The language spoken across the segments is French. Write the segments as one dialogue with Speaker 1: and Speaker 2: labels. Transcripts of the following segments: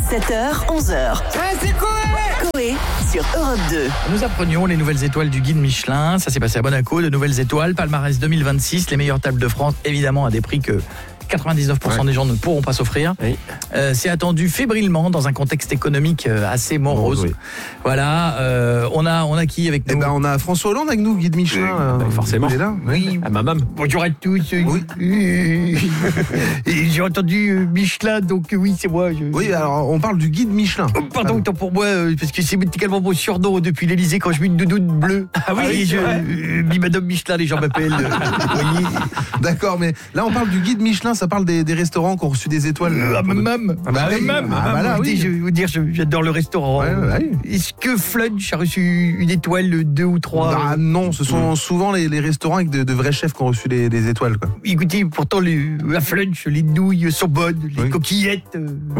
Speaker 1: 7h, 11h.
Speaker 2: C'est quoi?
Speaker 1: Coé sur Europe 2.
Speaker 3: Nous apprenions les nouvelles étoiles du guide Michelin. Ça s'est passé à Monaco, de nouvelles étoiles, palmarès 2026, les meilleures tables de France, évidemment à des prix que 99% des gens ne pourront pas s'offrir.
Speaker 4: Oui.
Speaker 3: C'est attendu fébrilement dans un contexte économique assez morose.
Speaker 4: Oui.
Speaker 3: Voilà, on a qui avec nous?
Speaker 5: On a François Hollande avec nous, guide Michelin.
Speaker 4: Forcément.
Speaker 5: Il est là.
Speaker 3: Oui.
Speaker 4: Ah, maman.
Speaker 3: Bonjour à tous. Et j'ai entendu Michelin, donc oui, c'est moi.
Speaker 5: Oui, alors on parle du guide Michelin.
Speaker 3: Pardon, autant pour moi, parce que c'est également mon surnom depuis l'Elysée quand je mets une doudoune bleue.
Speaker 4: Ah oui,
Speaker 3: je Madame Michelin, les gens m'appellent. Vous voyez.
Speaker 5: D'accord, mais là on parle du guide Michelin, ça parle des restaurants qui ont reçu des étoiles.
Speaker 3: Même.
Speaker 5: Oui.
Speaker 3: Je vais vous dire, j'adore le restaurant.
Speaker 5: Ouais.
Speaker 3: Est-ce que Flunch a reçu une étoile, 2 ou 3?
Speaker 5: Ah non, ce sont souvent les restaurants avec de vrais chefs qui ont reçu des étoiles, quoi.
Speaker 3: Écoutez, pourtant, à Flunch, les nouilles sont bonnes, les coquillettes,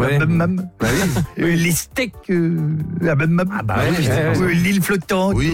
Speaker 3: les steaks, l'île flottante,
Speaker 5: Oui.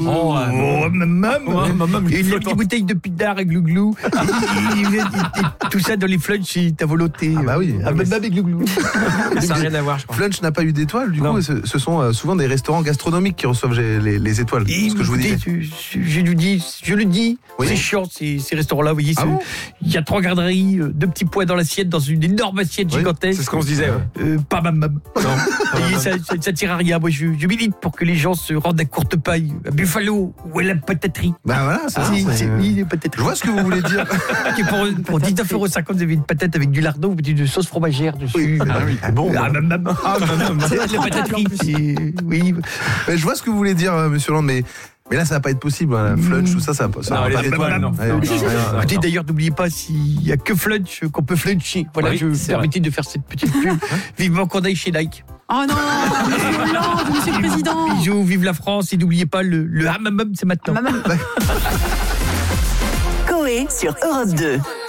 Speaker 3: et les petites bouteilles de pinard et glouglou, et tout ça dans les Flunch, c'est à volonté. Et glouglou.
Speaker 4: Ça n'a rien à voir, je crois.
Speaker 5: Flunch n'a pas eu d'étoiles, du coup, ce sont souvent des restaurants gastronomiques qui reçoivent les étoiles. C'est ce que je vous dis.
Speaker 3: Je le dis,
Speaker 5: Oui.
Speaker 3: c'est chiant ces restaurants-là, vous voyez.
Speaker 5: Bon
Speaker 3: Il y a 3 garderies, 2 petits pois dans l'assiette, dans une énorme assiette gigantesque.
Speaker 4: C'est ce qu'on se disait.
Speaker 3: Pas mam. Ça tire à rien. Moi, je milite pour que les gens se rendent à courte paille, à Buffalo ou à la pataterie.
Speaker 5: Voilà,
Speaker 3: Oui, les patateries.
Speaker 5: je vois ce que vous voulez dire.
Speaker 3: Pour 19,50 €, vous avez une patate avec du lardon, vous mettez de sauce fromagère dessus.
Speaker 5: Bon.
Speaker 3: La pataterie. Oui.
Speaker 5: Mais je vois ce que vous voulez dire, monsieur Hollande, mais là, ça va pas être possible. Hein. Flunch, tout ça va pas
Speaker 4: les
Speaker 5: être
Speaker 4: étoiles, non.
Speaker 3: Écoutez, d'ailleurs, n'oubliez pas, s'il n'y a que Flunch qu'on peut fluncher. Voilà,
Speaker 4: Oui,
Speaker 3: je me
Speaker 4: c'est
Speaker 3: permettais de faire cette petite pub. Vivement qu'on aille chez Nike.
Speaker 2: Oh non, monsieur Hollande, monsieur le président.
Speaker 3: Bisous, vive la France et n'oubliez pas le hammam, c'est maintenant.
Speaker 1: Coé sur Europe 2.